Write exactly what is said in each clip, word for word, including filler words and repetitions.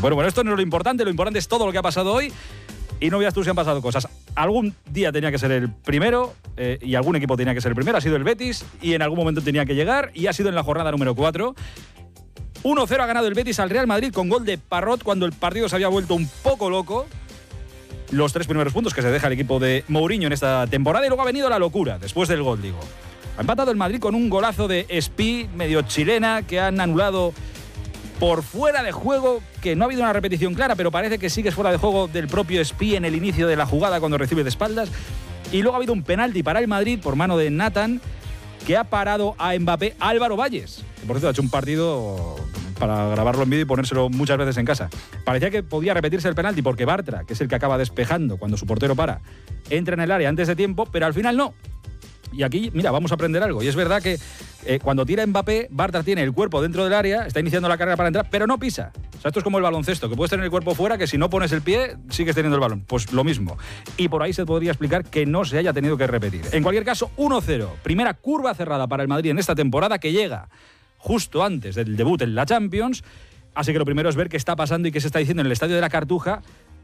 Bueno, bueno, esto no es lo importante, lo importante es todo lo que ha pasado hoy. Y no veas tú si han pasado cosas. Algún día tenía que ser el primero eh, y algún equipo tenía que ser el primero. Ha sido el Betis y en algún momento tenía que llegar y ha sido en la jornada número cuatro. uno cero ha ganado el Betis al Real Madrid con gol de Parrot cuando el partido se había vuelto un poco loco. Los tres primeros puntos que se deja el equipo de Mourinho en esta temporada y luego ha venido la locura después del gol, digo. Ha empatado el Madrid con un golazo de Espí, medio chilena, que han anulado por fuera de juego, que no ha habido una repetición clara, pero parece que sí que es fuera de juego del propio Espí en el inicio de la jugada cuando recibe de espaldas. Y luego ha habido un penalti para el Madrid por mano de Nathan, que ha parado a Mbappé Álvaro Valles, que por cierto ha hecho un partido para grabarlo en vídeo y ponérselo muchas veces en casa. Parecía que podía repetirse el penalti porque Bartra, que es el que acaba despejando cuando su portero para, entra en el área antes de tiempo, pero al final no. Y aquí, mira, vamos a aprender algo. Y es verdad que eh, cuando tira Mbappé, Bartra tiene el cuerpo dentro del área, está iniciando la carrera para entrar, pero no pisa. O sea, esto es como el baloncesto, que puedes tener el cuerpo fuera, que si no pones el pie, sigues teniendo el balón. Pues lo mismo. Y por ahí se podría explicar que no se haya tenido que repetir. En cualquier caso, uno cero. Primera curva cerrada para el Madrid en esta temporada, que llega justo antes del debut en la Champions. Así que lo primero es ver qué está pasando y qué se está diciendo en el Estadio de la Cartuja.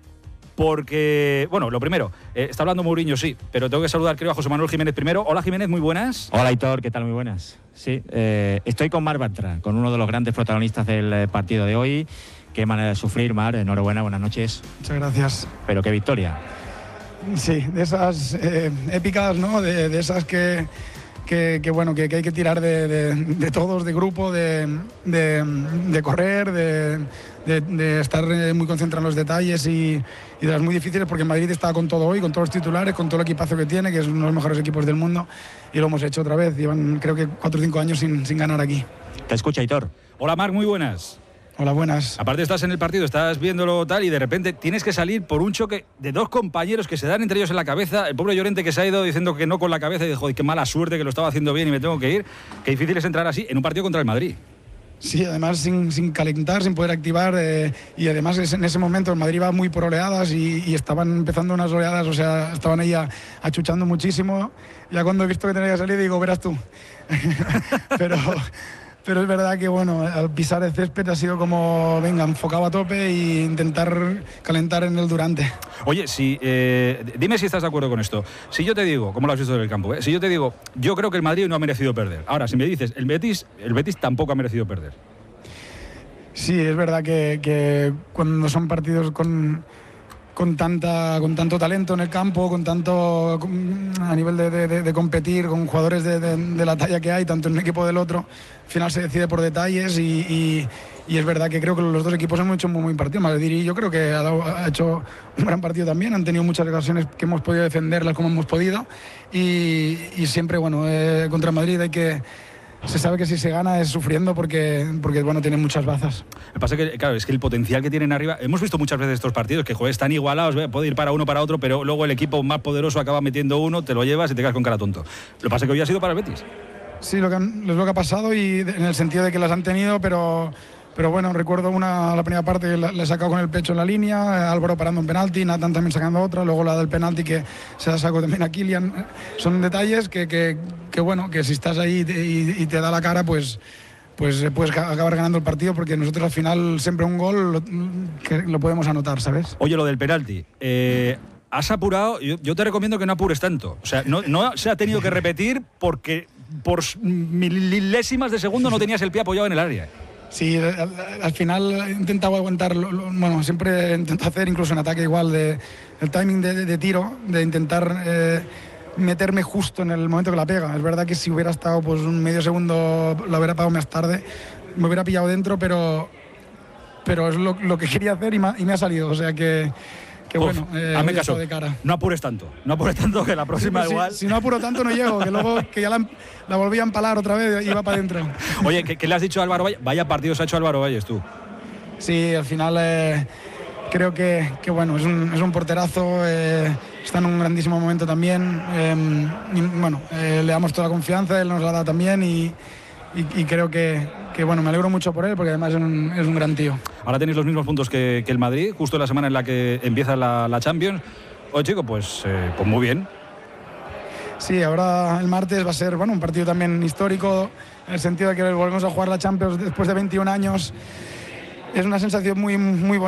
Porque, bueno, lo primero, eh, está hablando Mourinho, sí, pero tengo que saludar, creo, a José Manuel Jiménez primero. Hola, Jiménez, muy buenas. Hola, Aitor, ¿qué tal? Muy buenas. Sí, eh, estoy con Marc Bartra, con uno de los grandes protagonistas del eh, partido de hoy. Qué manera de sufrir, Marc. Enhorabuena, buenas noches. Muchas gracias. Pero qué victoria. Sí, de esas eh, épicas, ¿no? De, de esas que... Que, que bueno, que, que hay que tirar de, de, de todos, de grupo, de, de, de correr, de, de, de estar muy concentrado en los detalles y, y de las muy difíciles, porque Madrid está con todo hoy, con todos los titulares, con todo el equipazo que tiene, que es uno de los mejores equipos del mundo, y lo hemos hecho otra vez. Llevan creo que cuatro o cinco años sin, sin ganar aquí. Te escucha, Aitor. Hola, Marc, muy buenas. Hola, buenas. Aparte estás en el partido, estás viéndolo tal y de repente tienes que salir por un choque de dos compañeros que se dan entre ellos en la cabeza. El pobre Llorente que se ha ido diciendo que no con la cabeza y dijo, qué mala suerte, que lo estaba haciendo bien y me tengo que ir. Qué difícil es entrar así en un partido contra el Madrid. Sí, además sin, sin calentar, sin poder activar eh, y además en ese momento el Madrid va muy por oleadas y, y estaban empezando unas oleadas, o sea, estaban ahí a, achuchando muchísimo. Ya cuando he visto que tenía que salir digo, verás tú. pero... Pero es verdad que, bueno, al pisar el césped ha sido como, venga, enfocado a tope e intentar calentar en el durante. Oye, si, eh, dime si estás de acuerdo con esto. Si yo te digo, ¿cómo lo has visto en el campo? Eh? Si yo te digo, yo creo que el Madrid no ha merecido perder. Ahora, si me dices, el Betis, el Betis tampoco ha merecido perder. Sí, es verdad que, que cuando son partidos con... Con, tanta, con tanto talento en el campo, con tanto a nivel de, de, de competir, con jugadores de, de, de la talla que hay, tanto en un equipo del otro, al final se decide por detalles y, y, y es verdad que creo que los dos equipos han hecho un muy buen partido. Madrid y yo creo que ha, dado, ha hecho un gran partido también, han tenido muchas ocasiones que hemos podido defenderlas como hemos podido y, y siempre, bueno, eh, contra Madrid hay que... Se sabe que si se gana es sufriendo porque, porque bueno, tienen muchas bazas. Me pasa que, claro, es que el potencial que tienen arriba... Hemos visto muchas veces estos partidos que, joder, están igualados, puede ir para uno, para otro, pero luego el equipo más poderoso acaba metiendo uno, te lo llevas y te quedas con cara tonto. Lo que pasa es que hoy ha sido para el Betis. Sí, lo que han, es lo que ha pasado y en el sentido de que las han tenido, pero... Pero bueno, recuerdo una, la primera parte la, la he sacado con el pecho en la línea, Álvaro parando un penalti, Nathan también sacando otra, luego la del penalti que se la sacó también a Kylian. Son detalles que, que, que bueno, que si estás ahí y, y te da la cara, pues, pues puedes acabar ganando el partido, porque nosotros al final siempre un gol lo, que lo podemos anotar, ¿sabes? Oye, lo del penalti, eh, has apurado, yo, yo te recomiendo que no apures tanto, o sea, no, no se ha tenido que repetir porque por milésimas de segundo no tenías el pie apoyado en el área. Sí, al, al final he intentado aguantar, lo, lo, bueno, siempre intento hacer incluso en ataque igual, de, el timing de, de, de tiro, de intentar eh, meterme justo en el momento que la pega. Es verdad que si hubiera estado pues un medio segundo, la hubiera pagado más tarde, me hubiera pillado dentro, pero, pero es lo, lo que quería hacer y me, y me ha salido, o sea que... Que Uf, bueno, eh, hazme caso, de cara. No apures tanto, no apures tanto que la próxima sí, pues igual... Si, si no apuro tanto no llego, que luego que ya la, la volví a empalar otra vez y iba para adentro. Oye, ¿qué, ¿qué le has dicho a Álvaro Valles? Vaya partidos ha hecho Álvaro Valles, tú. Sí, al final eh, creo que, que bueno, es un, es un porterazo, eh, está en un grandísimo momento también. Eh, y, bueno, eh, le damos toda la confianza, él nos la da también y, y, y creo que, que bueno, me alegro mucho por él porque además es un, es un gran tío. Ahora tenéis los mismos puntos que, que el Madrid, justo en la semana en la que empieza la, la Champions. Oye, chico, pues, eh, pues muy bien. Sí, ahora el martes va a ser bueno, un partido también histórico, en el sentido de que volvemos a jugar la Champions después de veintiún años. Es una sensación muy, muy bonita.